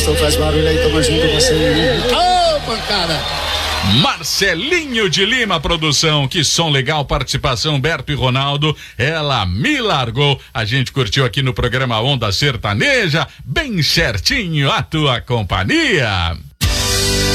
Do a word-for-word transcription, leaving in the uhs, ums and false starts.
Gostou, faz barulho aí, tamo junto, Marcelinho. Ô, pancada! Marcelinho de Lima, produção, que som legal, participação Berto e Ronaldo, ela me largou, a gente curtiu aqui no programa Onda Sertaneja, bem certinho a tua companhia.